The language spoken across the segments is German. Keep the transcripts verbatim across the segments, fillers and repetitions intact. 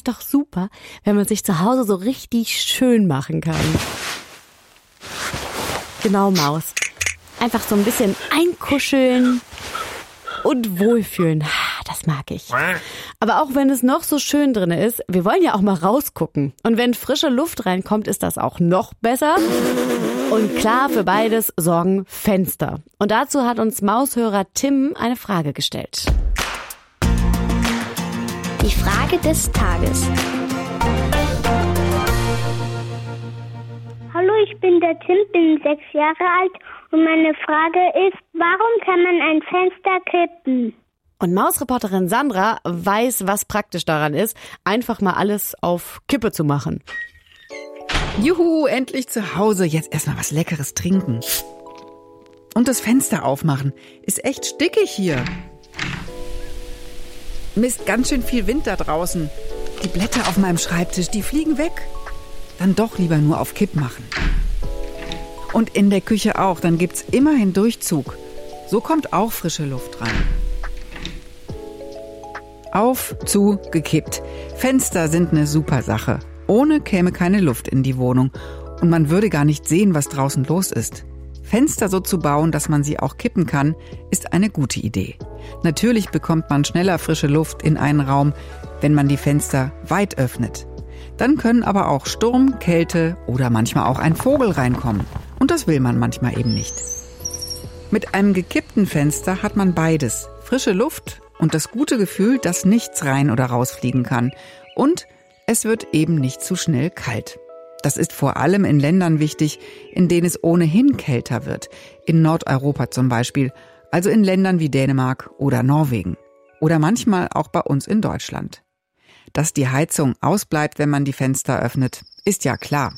doch super, wenn man sich zu Hause so richtig schön machen kann. Genau, Maus. Einfach so ein bisschen einkuscheln und wohlfühlen. Das mag ich. Aber auch wenn es noch so schön drin ist, wir wollen ja auch mal rausgucken. Und wenn frische Luft reinkommt, ist das auch noch besser. Und klar, für beides sorgen Fenster. Und dazu hat uns Maushörer Tim eine Frage gestellt. Die Frage des Tages. Hallo, ich bin der Tim, bin sechs Jahre alt und meine Frage ist, warum kann man ein Fenster kippen? Und Mausreporterin Sandra weiß, was praktisch daran ist, einfach mal alles auf Kippe zu machen. Juhu, endlich zu Hause. Jetzt erstmal was Leckeres trinken. Und das Fenster aufmachen. Ist echt stickig hier. Mist, ganz schön viel Wind da draußen. Die Blätter auf meinem Schreibtisch, die fliegen weg. Dann doch lieber nur auf Kipp machen. Und in der Küche auch, dann gibt's immerhin Durchzug. So kommt auch frische Luft rein. Auf, zu, gekippt. Fenster sind eine super Sache. Ohne käme keine Luft in die Wohnung. Und man würde gar nicht sehen, was draußen los ist. Fenster so zu bauen, dass man sie auch kippen kann, ist eine gute Idee. Natürlich bekommt man schneller frische Luft in einen Raum, wenn man die Fenster weit öffnet. Dann können aber auch Sturm, Kälte oder manchmal auch ein Vogel reinkommen. Und das will man manchmal eben nicht. Mit einem gekippten Fenster hat man beides. Frische Luft und das gute Gefühl, dass nichts rein oder rausfliegen kann. Und es wird eben nicht zu schnell kalt. Das ist vor allem in Ländern wichtig, in denen es ohnehin kälter wird. In Nordeuropa zum Beispiel, also in Ländern wie Dänemark oder Norwegen. Oder manchmal auch bei uns in Deutschland. Dass die Heizung ausbleibt, wenn man die Fenster öffnet, ist ja klar.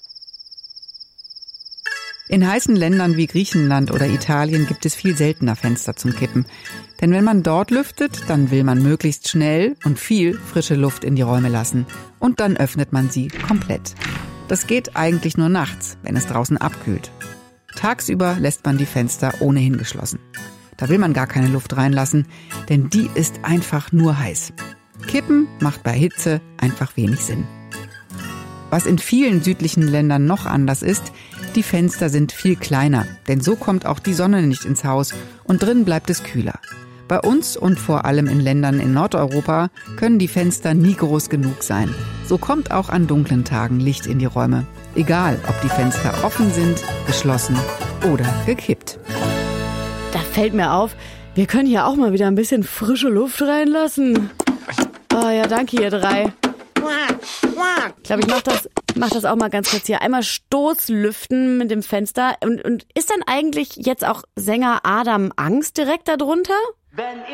In heißen Ländern wie Griechenland oder Italien gibt es viel seltener Fenster zum Kippen. Denn wenn man dort lüftet, dann will man möglichst schnell und viel frische Luft in die Räume lassen. Und dann öffnet man sie komplett. Das geht eigentlich nur nachts, wenn es draußen abkühlt. Tagsüber lässt man die Fenster ohnehin geschlossen. Da will man gar keine Luft reinlassen, denn die ist einfach nur heiß. Kippen macht bei Hitze einfach wenig Sinn. Was in vielen südlichen Ländern noch anders ist, die Fenster sind viel kleiner, denn so kommt auch die Sonne nicht ins Haus und drin bleibt es kühler. Bei uns und vor allem in Ländern in Nordeuropa können die Fenster nie groß genug sein. So kommt auch an dunklen Tagen Licht in die Räume. Egal, ob die Fenster offen sind, geschlossen oder gekippt. Da fällt mir auf, wir können hier auch mal wieder ein bisschen frische Luft reinlassen. Oh ja, danke ihr drei. Ich glaube, ich mach das, mach das auch mal ganz kurz hier. Einmal Stoßlüften mit dem Fenster. Und, und ist dann eigentlich jetzt auch Sänger Adam Angst direkt darunter?